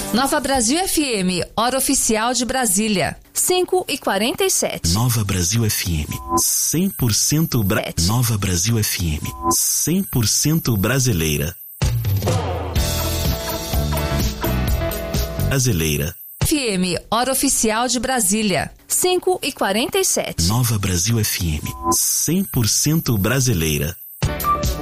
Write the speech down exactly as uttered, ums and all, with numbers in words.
Nova Brasil F M, hora oficial de Brasília, cinco e quarenta e sete. Nova Brasil F M, cem por cento bra... Nova Brasil F M, cem por cento brasileira. Brasileira. F M, hora oficial de Brasília, cinco e quarenta e sete. Nova Brasil F M, cem por cento brasileira.